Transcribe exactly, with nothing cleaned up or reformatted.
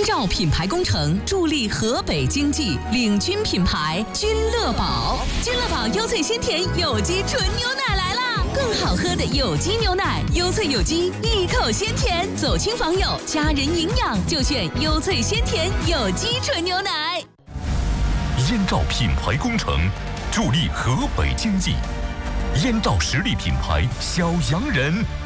燕赵品牌工程助力河北经济，领军品牌君乐宝。君乐宝优萃鲜甜有机纯牛奶来啦！更好喝的有机牛奶，优萃有机，一口鲜甜，走亲访友，家人营养就选优萃鲜甜有机纯牛奶。 燕赵品牌工程助力河北经济，燕赵实力品牌小洋人。